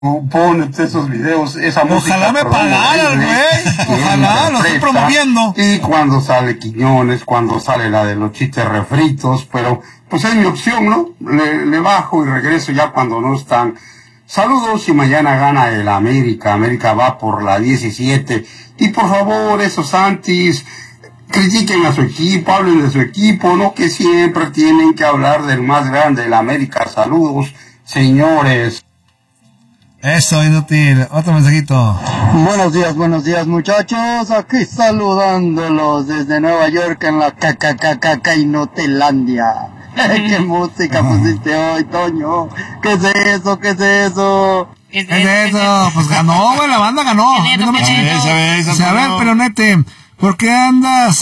Pones esos videos, esa música. Ojalá me pagaran, güey. Ojalá, lo estoy promoviendo. Y cuando sale Quiñones, cuando sale la de los chistes refritos, pero pues es mi opción, ¿no? Le bajo y regreso ya cuando no están. Saludos y mañana gana el América. América va por la 17. Y por favor, esos antis, critiquen a su equipo, hablen de su equipo, no que siempre tienen que hablar del más grande, el América. Saludos, señores. Eso, inútil. Otro mensajito. Buenos días, muchachos. Aquí saludándolos desde Nueva York en la Cainotelandia. ¿Qué música pusiste hoy, Toño? ¿Qué es eso? ¿Qué es eso? Pues ganó, güey, la banda ganó. A ver, pero nete, ¿por qué andas,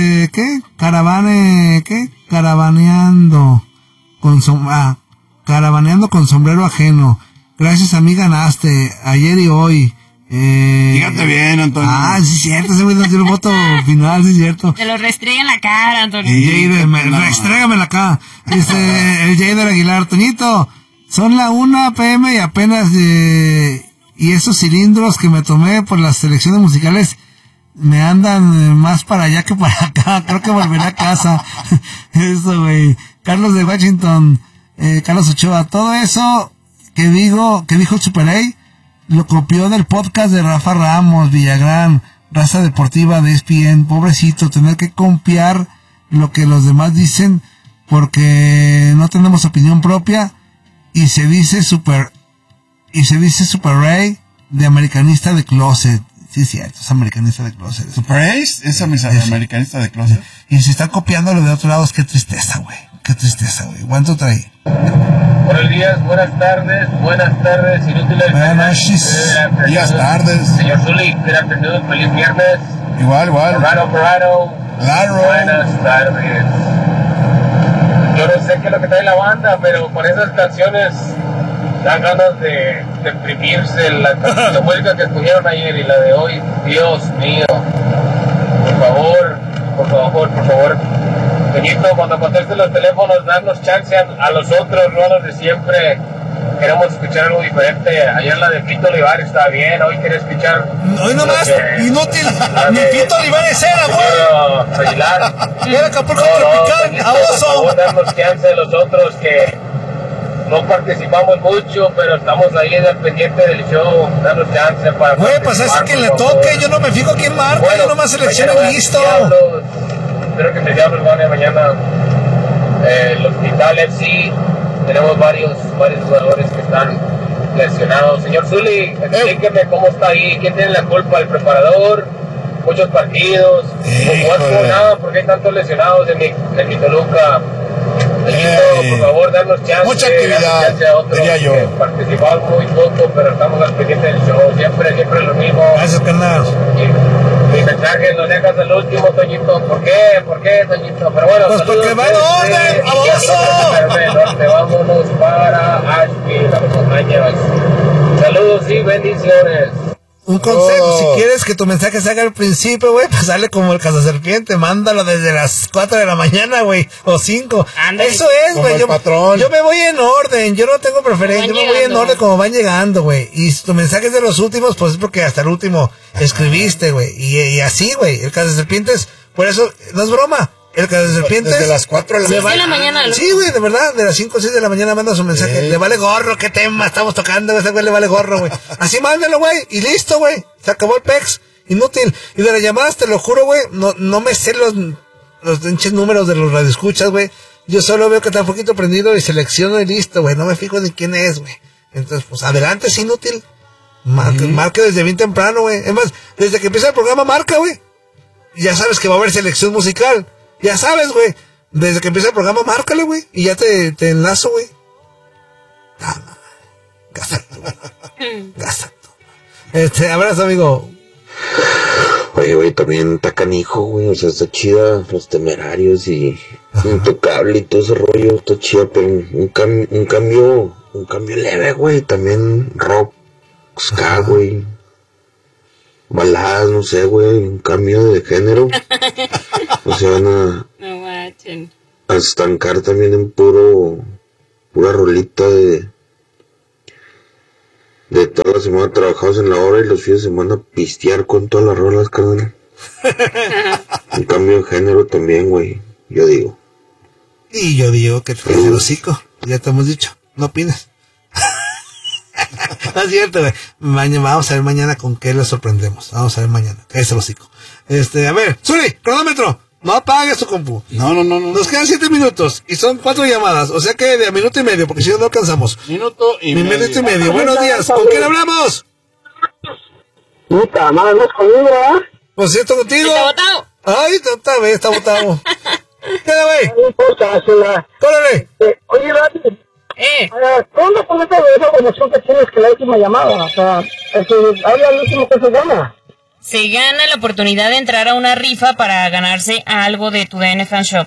caravaneando con sombrero ajeno? Gracias a mí ganaste, ayer y hoy. Fíjate bien, Antonio. Sí es cierto, ese güey dio el voto final, sí es cierto. Te lo restrega en la cara, Antonio. Restrégame la cara. El Jader Aguilar, Toñito, son la 1 p.m. y apenas, y esos cilindros que me tomé por las selecciones musicales me andan más para allá que para acá. Creo que volveré a casa. Eso, güey. Carlos de Washington, Carlos Ochoa, todo eso que dijo el Super A, lo copió del podcast de Rafa Ramos, Villagrán, Raza Deportiva de ESPN. Pobrecito, tener que copiar lo que los demás dicen porque no tenemos opinión propia y se dice Super Ray de americanista de closet. Sí, cierto, es americanista de closet. Super Ace es americanista de closet. Y si están copiando lo de otro lado, qué tristeza, güey. ¿Cuánto trae? Buenos días, buenas tardes, inútiles. Buenas tardes. Señor Zuli, good afternoon, feliz viernes. Igual. Corrado. Buenas tardes. Yo no sé qué es lo que trae la banda, pero con esas canciones dan ganas de deprimirse. La música que escogieron ayer y la de hoy, Dios mío. Por favor. Toñito, cuando contestes los teléfonos, darnos chance a los otros, no a los de siempre. Queremos escuchar algo diferente. Ayer la de Pito Olivares estaba bien, hoy quiero escuchar... Hoy nomás, inútil, ni Pito Olivares era, güey. Era Acapulco Tropical, a oso. Por favor, darnos chance a los otros que no participamos mucho, pero estamos ahí al pendiente del show, darnos chance para... Güey, pues es que le toque, yo no me fijo quién marca, yo nomás selecciono y listo. Espero que me llamen mañana. El Hospital FC, tenemos varios jugadores que están lesionados. Señor Zuli, explíqueme cómo está ahí, quién tiene la culpa, el preparador, muchos partidos, no nada, porque hay tantos lesionados en mi Toluca. Por favor, darnos chance. Mucha actividad, diría yo. Participamos muy poco, pero estamos al pendiente del show, siempre lo mismo. Gracias, carnal. Mi mensaje lo dejas al último, Toñito. ¿Por qué, Toñito? Pero bueno, pues porque va en orden, baboso. Vámonos para Ashby, las montañas. Saludos y bendiciones. Un consejo, si quieres que tu mensaje se haga al principio, güey, pues sale como el cazaserpiente, mándalo desde las 4 de la mañana, güey, o 5. Eso es, güey, yo me voy en orden, yo no tengo preferencia, yo me voy en orden como van llegando, güey, y si tu mensaje es de los últimos, pues es porque hasta el último escribiste, güey, y así, güey, el cazaserpientes, por eso, no es broma. El cazaserpientes desde las 4 de la mañana. Sí, güey, de verdad, de las 5 o 6 de la mañana manda su mensaje. Le vale gorro, qué tema estamos tocando, ese güey le vale gorro, güey. Así mándalo, güey, y listo, güey. Se acabó el pex, inútil. Y de las llamadas, te lo juro, güey, no me sé los pinches números de los radioescuchas, güey. Yo solo veo que está un poquito prendido y selecciono y listo, güey. No me fijo ni quién es, güey. Entonces, pues adelante, es inútil. Marque desde bien temprano, güey. Es más, desde que empieza el programa, marca, güey. Ya sabes que va a haber selección musical. Ya sabes, güey. Desde que empieza el programa, márcale, güey. Y ya te enlazo, güey. Gasto. Abrazo, amigo. Oye, güey, también está canijo, güey. O sea, está chida Los Temerarios y Intocable y todo ese rollo. Está chida, pero un cambio leve, güey. También rock, ska, güey. Baladas, no sé, güey. Un cambio de género. No se van a estancar también en pura rolita de toda la semana trabajados en la hora y los fines de semana pistear con todas las rolas, carnal. Un cambio de género también, güey, yo digo. Y yo digo que te el hocico, ya te hemos dicho, no opinas. No es cierto, güey. Vamos a ver mañana con qué le sorprendemos. Vamos a ver mañana, cállese el hocico. A ver, Zuli, cronómetro. No apagues tu compu. No. Nos quedan 7 minutos y son 4 llamadas. O sea que de a minuto y medio, porque si no, no alcanzamos. Minuto y medio. Buenos días. ¿Con quién hablamos? Puta, madre, no es conmigo, ¿verdad? Pues siento contigo. ¿Está botado? Ay, está botado. ¿Qué, güey? No importa, Zula. Córrele. Oye, Dani, ¿cuándo con esa promoción que tienes que la última llamada? O sea, habla el último que se gana. Se gana la oportunidad de entrar a una rifa para ganarse algo de tu DN Fan Shop.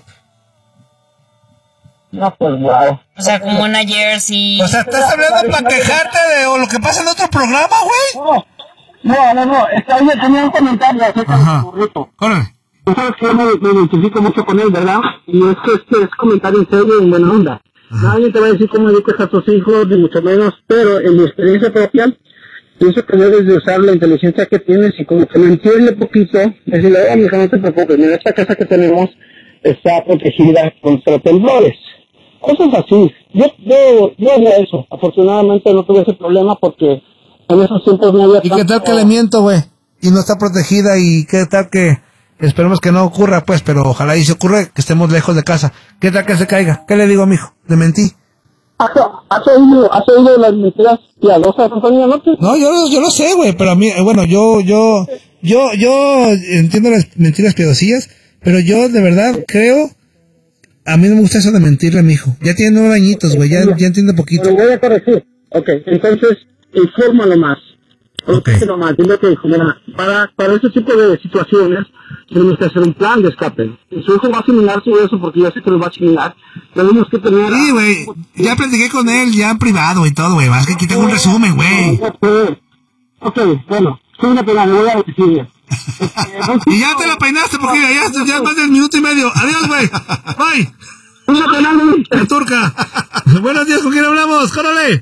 No, pues, wow. O sea, como una jersey. O sea, ¿estás hablando para quejarte de lo que pasa en otro programa, güey? No. Oye, tenía un comentario acerca de tu burrito. Córrele. Tú sabes que yo me identifico mucho con él, ¿verdad? Y es que es comentario en serio y en buena onda. Nadie te va a decir cómo educas a tus hijos, ni mucho menos, pero en mi experiencia propia, pienso que debes de usar la inteligencia que tienes y como que mentirle poquito, decirle, mija, no te preocupes, mira, esta casa que tenemos está protegida contra temblores. Cosas así. Yo haría eso. Afortunadamente no tuve ese problema porque en esos tiempos no había... ¿Y qué tal que le miento, güey? Y no está protegida y qué tal que... Esperemos que no ocurra, pues, pero ojalá y se ocurre que estemos lejos de casa. ¿Qué tal que se caiga? ¿Qué le digo a mi hijo? ¿Le mentí? ¿Has oído las mentiras piadosas, Antonio? No, yo lo sé, güey, pero a mí, bueno, yo entiendo las mentiras piadosillas, pero yo de verdad creo, a mí no me gusta eso de mentirle a mi hijo. Ya tiene 9 añitos, güey, ya entiende poquito. Lo voy a corregir. Ok, entonces, infórmalo más. Infórmalo más. Dile que, mira, para ese tipo de situaciones, tenemos que hacer un plan de escape. Su hijo va a asimilar todo eso porque yo sé que lo va a asimilar. Tenemos que tener... Sí, güey, ya platiqué con él, ya en privado y todo, güey, más que aquí tengo un resumen, güey. Ok, bueno, soy una pena, le voy a decir. Y ya te la peinaste porque ya más de 1 minuto y medio. Adiós, güey. Bye. Una pena, güey. La turca. Buenos días, ¿con quién hablamos? ¡Córrele!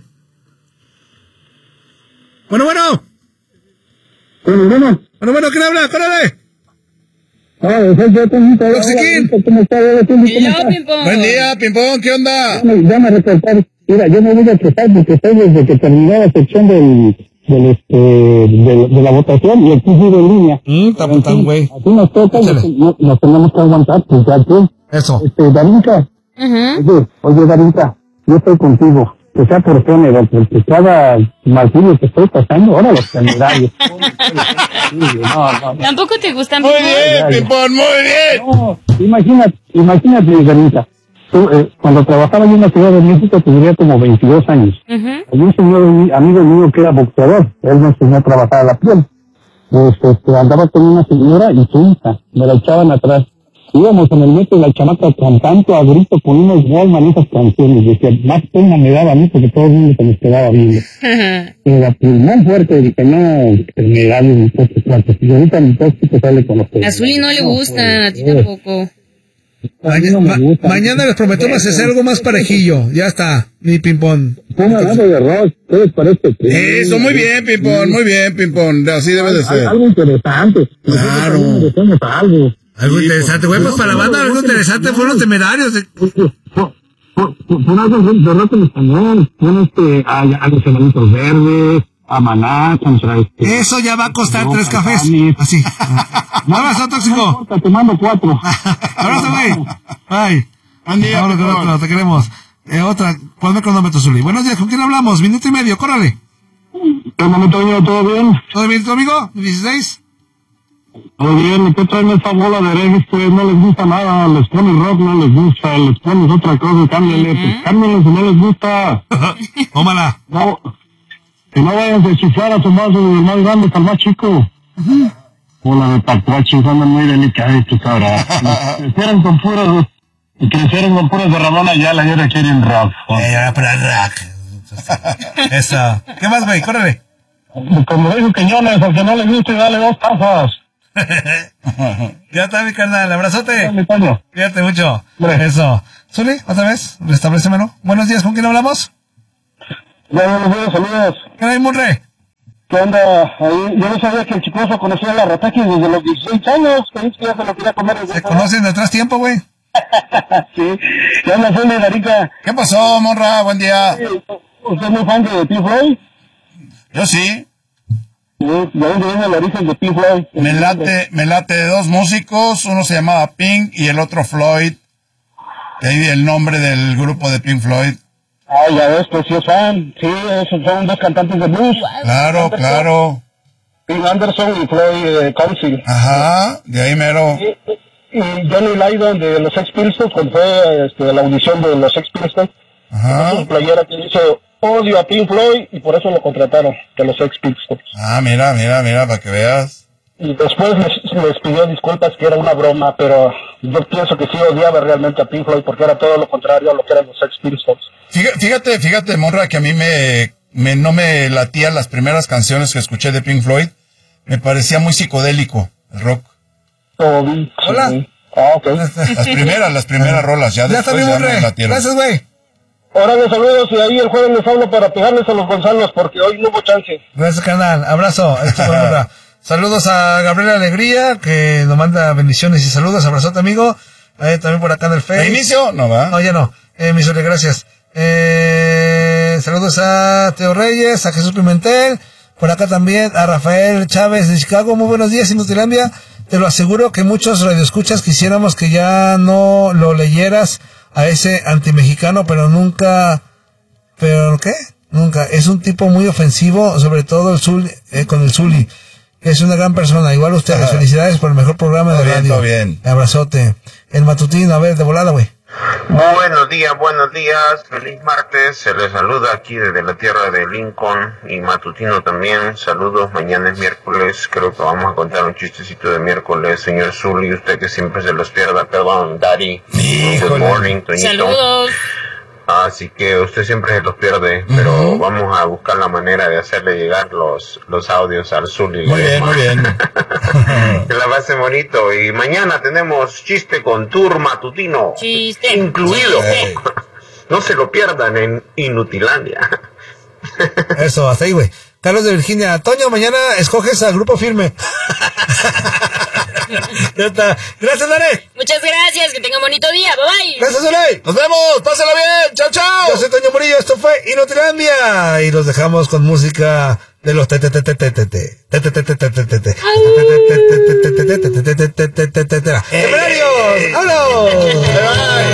Bueno. Bueno, ¿quién habla? ¡Córrele! Toxiquín. Hello, Pimpón. Buen día, Pimpón, ¿qué onda? Ya me reportar. Mira, yo me voy a tratar porque estoy desde que terminó la sección de la votación y el sigo en línea. Está montando, güey. Así nos toca, nos tenemos que aguantar, pues ya que... Eso. Darinka. Oye, Darinka, yo estoy contigo. Que sea por género, porque cada martillo que estoy pasando, ahora los generales. No. ¿Tampoco te gustan, Muy Pimpón? bien, Pimpón, muy bien. No, imagínate, Darinka. Cuando trabajaba yo en la Ciudad de México tendría como 22 años. Hay un señor amigo mío que era boxeador, él me enseñó a trabajar a la piel. Andaba con una señora y su hija, me la echaban atrás. Íbamos en el metro y la chamaca cantando a grito con unos Goldman esas canciones. Decía, más pena me daba a mí porque todo el mundo se me quedaba viendo. Pero muy fuerte, dije, no, me da un poco fuerte. Y ahorita mi tóxico sale con los A Zuli no le gusta, a ti tampoco. Mañana les prometemos hacer algo más parejillo. Ya está, mi Pimpón. Estamos hablando de rock, ¿qué les parece? Eso, muy bien, Pimpón, así debe de ser. Algo interesante. Claro. Hacemos Algo interesante, güey, pues para la banda algo interesante fueron los Temerarios. Por algo de rock en español. Tiene a los Enanitos Verdes, a Maná, contra Eso ya va a costar 3 cafés. Así. Un abrazo, tóxico. Te mando 4. Abrazo, güey. Bye. Buen día, Vámonos con otro, te queremos. Otra, ponme cronómetro, Zuli. Buenos días, ¿con quién hablamos? 1 minuto y medio, córrale. ¿Qué momento, todo bien? ¿Todo bien, tu amigo? 16. Todo bien, ¿qué traen esta bola de herejes? Pues no les gusta nada, les pones rock, no les gusta, les pones otra cosa, cámbiale, pues cámbiale si no les gusta. Tómala. No, que no vayan a chiflar a tomarse del más grande hasta el más chico. Bola de tacuachos, andan muy delicaditos ahora. Crecieron con puros de Ramón Ayala y ahora quieren rock. Eso. ¿Qué más, güey? Córrele. Como dijo Quiñones, al que no le guste, dale 2 tazas. Ya está, mi carnal. Abrazote. Mi Toño. Cuídate mucho. Eso. Zuli, otra vez, restablecémelo. Buenos días, ¿con quién hablamos? Buenos días, saludos. ¿Qué hay, Monre? ¿Qué onda? Ahí, yo no sabía que el Chicoso conocía a la Rataki desde los 16 años. Creí que ya se lo quería comer. Se conocen de atrás tiempo, güey. Sí. ¿Qué onda, Zuli, Garica? ¿Qué pasó, Monra? Buen día. ¿Usted es muy fan de Pink Floyd? Yo sí. Sí, ¿de dónde viene el origen de Pink Floyd? Me late de dos músicos, uno se llamaba Pink y el otro Floyd. De ahí el nombre del grupo de Pink Floyd. Ah, ya ves, pues sí es fan. Sí, esos son dos cantantes de blues. Claro, claro. Pink Anderson y Floyd Council. Ajá, de ahí mero. Y Johnny Lydon de los Sex Pistols, cuando fue la audición de los Sex Pistols, Ajá. su playera que hizo odio a Pink Floyd y por eso lo contrataron de los Sex Pistols. Ah, mira, para que veas. Y después les pidió disculpas que era una broma, pero yo pienso que sí odiaba realmente a Pink Floyd porque era todo lo contrario a lo que eran los Sex Pistols. Fíjate, Monra, que a mí no me latían las primeras canciones que escuché de Pink Floyd. Me parecía muy psicodélico el rock. Hola. Sí. Ah, ok. Las primeras rolas, ya después ya me latieron. Gracias, güey. Órale, saludos y ahí el jueves les hablo para pegarles a los Gonzalos porque hoy no hubo chance. Gracias, canal. Abrazo. Saludos a Gabriela Alegría, que nos manda bendiciones y saludos. Abrazote, amigo. También por acá en el Face. ¿De inicio? No, va. No, ya no. Misole, gracias. Saludos a Teo Reyes, a Jesús Pimentel. Por acá también a Rafael Chávez de Chicago. Muy buenos días, Inutilandia. Te lo aseguro que muchos radioescuchas quisiéramos que ya no lo leyeras a ese antimexicano, pero nunca... ¿Pero qué? Nunca. Es un tipo muy ofensivo, sobre todo el Zuli, con el Zuli. Es una gran persona. Igual ustedes. Felicidades por el mejor programa de radio. Todo bien. Abrazote. El matutino, a ver, de volada, güey. Buenos días, feliz martes, se les saluda aquí desde la tierra de Lincoln y matutino también, saludos, mañana es miércoles, creo que vamos a contar un chistecito de miércoles, señor Zuli, usted que siempre se los pierda, perdón, Daddy, good morning, Toñito. Saludos. Así que usted siempre se los pierde, pero vamos a buscar la manera de hacerle llegar los audios al Zuli. Muy bien. Que la pase bonito. Y mañana tenemos chiste con tour matutino. Chiste. Incluido. Chiste. No se lo pierdan en Inutilandia. Eso, hasta ahí, güey. Carlos de Virginia. Toño, mañana escoges al Grupo Firme. Ya está. Gracias, Dare. Muchas gracias, que tengan bonito día, bye bye. Gracias, Dare. Nos vemos, pásala bien, chao, chao. Yo soy Toño Murillo, esto fue Inutilandia. Y los dejamos con música de los ¡Temporarios! ¡Vámonos!